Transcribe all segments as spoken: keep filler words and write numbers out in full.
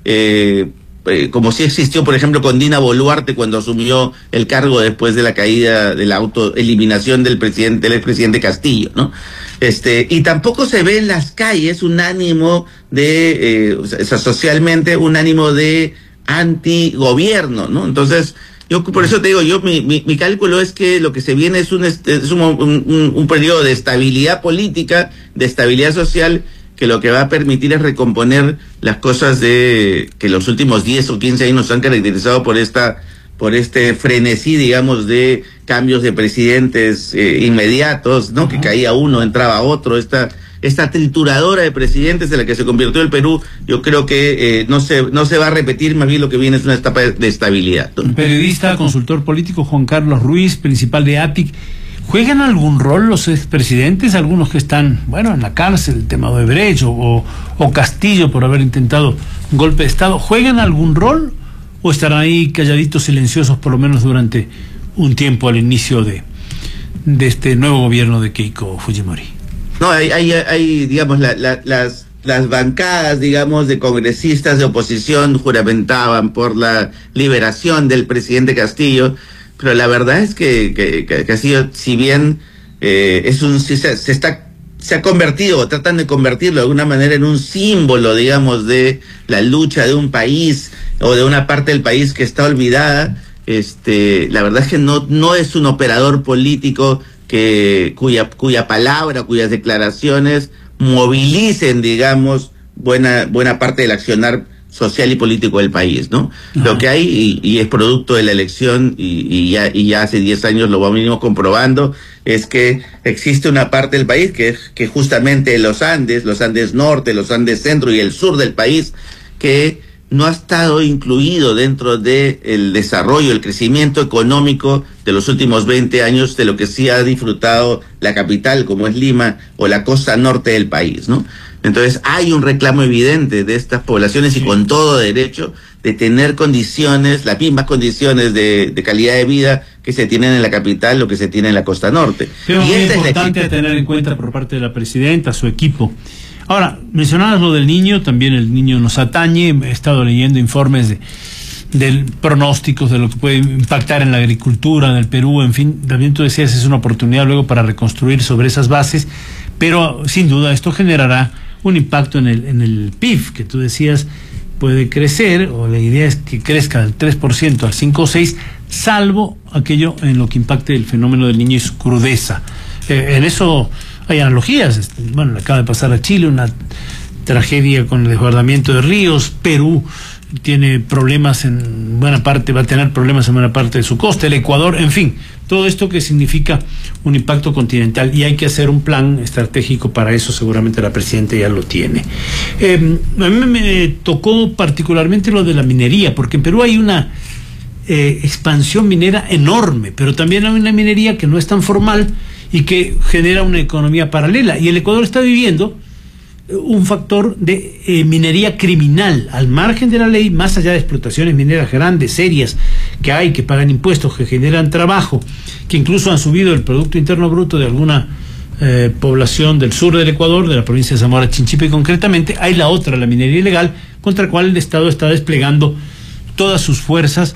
eh, eh, como sí existió, por ejemplo, con Dina Boluarte cuando asumió el cargo después de la caída de la autoeliminación del presidente, del expresidente Castillo, ¿no? Este, y tampoco se ve en las calles un ánimo de, eh, o sea, socialmente, un ánimo de antigobierno, ¿no? Entonces, yo por eso te digo, yo mi, mi, mi cálculo es que lo que se viene es un, es un, un, un periodo de estabilidad política, de estabilidad social, que lo que va a permitir es recomponer las cosas de que los últimos diez o quince años nos han caracterizado por esta por este frenesí, digamos, de cambios de presidentes eh, inmediatos, ¿no? Uh-huh. Que caía uno, entraba otro, esta esta trituradora de presidentes en la que se convirtió el Perú, yo creo que eh, no se no se va a repetir, más bien lo que viene es una etapa de, de estabilidad, ¿no? Periodista, consultor político Juan Carlos Ruiz, principal de A P I C. ¿Juegan algún rol los expresidentes? Algunos que están, bueno, en la cárcel, el tema de Odebrecht o, o Castillo por haber intentado un golpe de Estado, ¿juegan algún rol o estarán ahí calladitos, silenciosos, por lo menos durante un tiempo al inicio de, de este nuevo gobierno de Keiko Fujimori? No, hay, hay, hay digamos, la, la, las, las bancadas, digamos, de congresistas de oposición juramentaban por la liberación del presidente Castillo, pero la verdad es que, que, que Castillo, si bien eh, es un se, se está se ha convertido, o tratan de convertirlo de alguna manera en un símbolo, digamos, de la lucha de un país o de una parte del país que está olvidada, este, la verdad es que no, no es un operador político que cuya, cuya palabra, cuyas declaraciones movilicen, digamos, buena, buena parte del accionar social y político del país, ¿no? Ajá. Lo que hay, y, y es producto de la elección, y, y, ya, y ya hace diez años lo venimos comprobando, es que existe una parte del país que es que justamente los Andes, los Andes Norte, los Andes Centro y el sur del país, que no ha estado incluido dentro de el desarrollo, el crecimiento económico de los últimos veinte años de lo que sí ha disfrutado la capital, como es Lima, o la costa norte del país, ¿no? Entonces hay un reclamo evidente de estas poblaciones, sí, y con todo derecho, de tener condiciones, las mismas condiciones de, de calidad de vida que se tienen en la capital o que se tiene en la costa norte. Pero y es importante es la... tener en cuenta por parte de la presidenta, su equipo. Ahora, mencionabas lo del niño, también el niño nos atañe, he estado leyendo informes de, de pronósticos de lo que puede impactar en la agricultura del Perú, en fin, también tú decías, es una oportunidad luego para reconstruir sobre esas bases, pero sin duda esto generará un impacto en el, en el P I B, que tú decías puede crecer, o la idea es que crezca del tres por ciento al cinco o seis, salvo aquello en lo que impacte el fenómeno del niño y su crudeza. Eh, en eso hay analogías. Bueno, le acaba de pasar a Chile una tragedia con el desbordamiento de ríos. Perú tiene problemas en buena parte, va a tener problemas en buena parte de su costa, el Ecuador, en fin, todo esto que significa un impacto continental, y hay que hacer un plan estratégico para eso. Seguramente la presidenta ya lo tiene. Eh, a mí me tocó particularmente lo de la minería, porque en Perú hay una eh, expansión minera enorme, pero también hay una minería que no es tan formal y que genera una economía paralela, y el Ecuador está viviendo un factor de eh, minería criminal al margen de la ley, más allá de explotaciones mineras grandes, serias, que hay, que pagan impuestos, que generan trabajo, que incluso han subido el Producto Interno Bruto de alguna eh, población del sur del Ecuador, de la provincia de Zamora Chinchipe concretamente. Hay la otra, la minería ilegal, contra la cual el Estado está desplegando todas sus fuerzas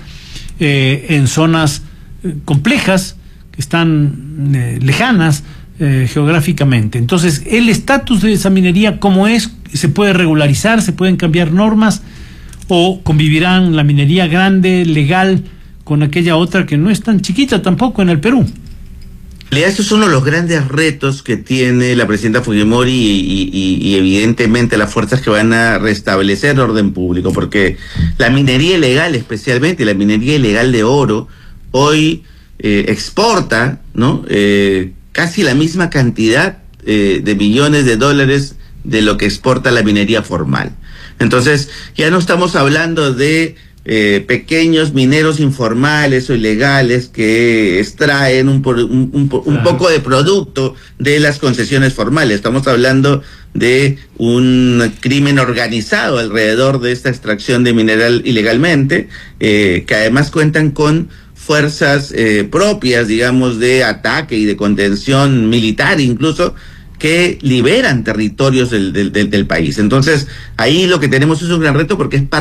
eh, en zonas eh, complejas, que están eh, lejanas Eh, geográficamente. Entonces, el estatus de esa minería, ¿cómo es? ¿Se puede regularizar? ¿Se pueden cambiar normas? ¿O convivirán la minería grande, legal, con aquella otra que no es tan chiquita tampoco en el Perú? Estos son uno de los grandes retos que tiene la presidenta Fujimori y, y, y evidentemente las fuerzas que van a restablecer el orden público, porque la minería ilegal, especialmente la minería ilegal de oro, hoy eh, exporta, ¿no? Eh, casi la misma cantidad eh, de millones de dólares de lo que exporta la minería formal. Entonces, ya no estamos hablando de eh, pequeños mineros informales o ilegales que extraen un, un, un, un poco de producto de las concesiones formales. Estamos hablando de un crimen organizado alrededor de esta extracción de mineral ilegalmente, eh, que además cuentan con fuerzas eh, propias, digamos, de ataque y de contención militar incluso, que liberan territorios del, del, del, del país. Entonces, ahí lo que tenemos es un gran reto, porque es